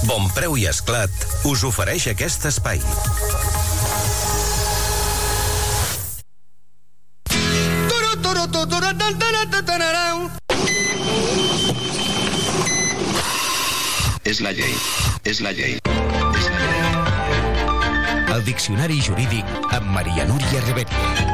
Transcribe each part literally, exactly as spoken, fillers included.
Bonpreu i Esclat us ofereix aquest espai. És la llei, és la llei. El diccionari jurídic amb Maria Núria Rebetlle.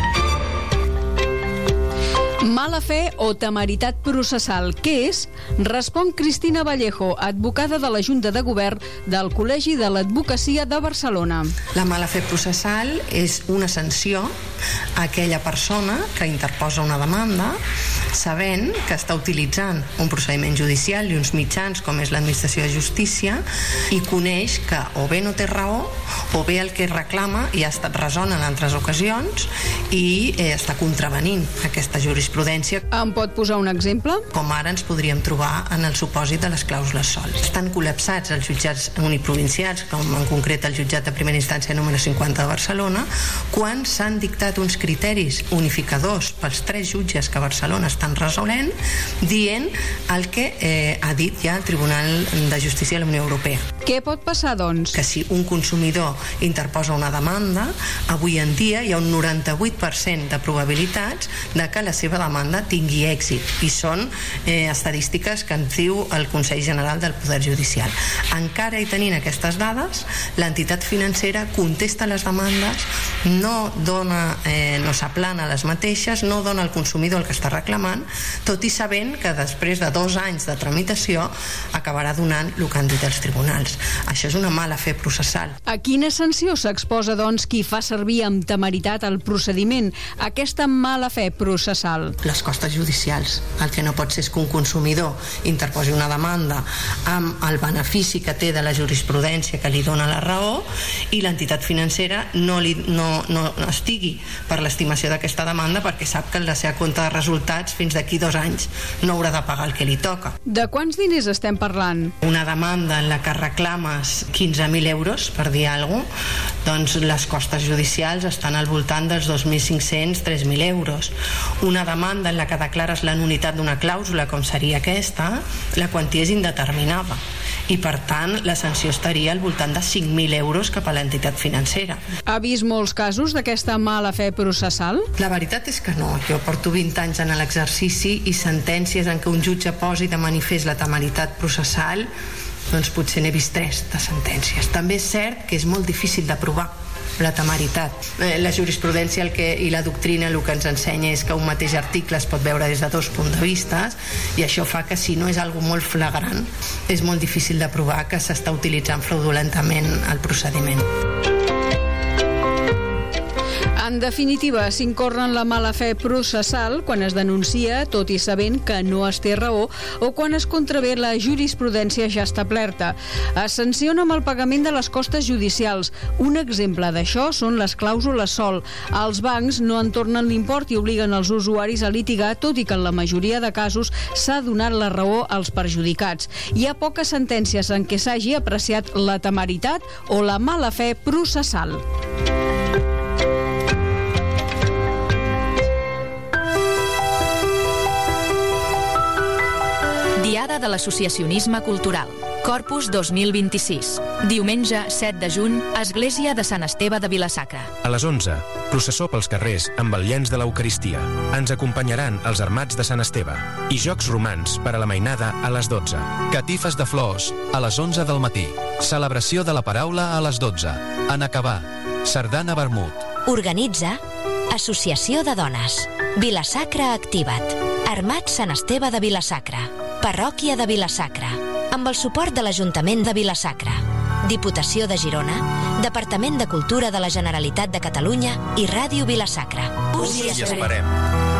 Mala fe o temeritat processal, què és? Respon Cristina Vallejo, advocada de la Junta de Govern del Col·legi de l'Advocacia de Barcelona. La mala fe processal és una sanció a aquella persona que interposa una demanda sabent que està utilitzant un procediment judicial i uns mitjans com és l'administració de justícia i coneix que o bé no té raó o bé el que reclama ja ha estat resolt en altres ocasions i eh, està contravenint aquesta jurisprudència. Em pot posar un exemple? Com ara ens podríem trobar en el supòsit de les clàusules sol. Estan col·lapsats els jutjats uniprovincials, com en concret el jutjat de primera instància número cinquanta de Barcelona, quan s'han dictat uns criteris unificadors pels tres jutges que a Barcelona estan resolent, dient el que eh, ha dit ja el Tribunal de Justícia de la Unió Europea. Què pot passar, doncs? Que si un consumidor interposa una demanda, avui en dia hi ha un noranta-vuit per cent de probabilitats de que la seva demanda tingui èxit, i són eh, estadístiques que ens diu el Consell General del Poder Judicial. Encara i tenint aquestes dades, l'entitat financera contesta les demandes, no dona, eh, no s'aplana les mateixes, no dona al consumidor el que està reclamant, tot i sabent que després de dos anys de tramitació acabarà donant el que han dit els tribunals. Això és una mala fe processal. A quina sanció s'exposa, doncs, qui fa servir amb temeritat el procediment, aquesta mala fe processal? Les costes judicials. El que no pot ser és que un consumidor interposi una demanda amb el benefici que té de la jurisprudència que li dona la raó i l'entitat financera no, li, no, no, no estigui per l'estimació d'aquesta demanda perquè sap que la seva compte de resultats fins d'aquí dos anys no haurà de pagar el que li toca. De quants diners estem parlant? Una demanda en la que reclames quinze mil euros, per dir alguna cosa, doncs les costes judicials estan al voltant dels dos mil cinc-cents a tres mil euros. Una demanda en la que declares la nul·litat d'una clàusula, com seria aquesta, la quantia és indeterminada i per tant la sanció estaria al voltant de cinc mil euros cap a l'entitat financera. Ha vist molts casos d'aquesta mala fe processal? La veritat és que no. Jo porto vint anys en l'exercici i sentències en què un jutge posi de manifest la temeritat processal, doncs potser n'he vist tres de sentències. També és cert que és molt difícil de provar la temeritat. Eh, la jurisprudència el que, i la doctrina el que ens ensenya és que un mateix article es pot veure des de dos punts de vista i això fa que si no és algo molt flagrant és molt difícil de provar que s'està utilitzant fraudulentament el procediment. En definitiva, s'incorre en la mala fe processal quan es denuncia, tot i sabent que no es té raó, o quan es contravé la jurisprudència ja establerta. Es sanciona amb el pagament de les costes judicials. Un exemple d'això són les clàusules sol. Els bancs no en tornen l'import i obliguen els usuaris a litigar, tot i que en la majoria de casos s'ha donat la raó als perjudicats. Hi ha poques sentències en què s'hagi apreciat la temeritat o la mala fe processal. Diada de l'Associacionisme Cultural. Corpus dos mil vint-i-sis. Diumenge set de juny, Església de Sant Esteve de Vila-sacra. A les onze, processó pels carrers amb el llenç de l'Eucaristia. Ens acompanyaran els Armats de Sant Esteve. I jocs romans per a la mainada a les dotze. Catifes de flors a les onze del matí. Celebració de la paraula a les dotze. En acabar, sardana vermut. Organitza Associació de Dones. Vila-sacra Activa't. Armats Sant Esteve de Vila-sacra. Parròquia de Vila-sacra, amb el suport de l'Ajuntament de Vila-sacra, Diputació de Girona, Departament de Cultura de la Generalitat de Catalunya i Ràdio Vila-sacra. Us hi esperem.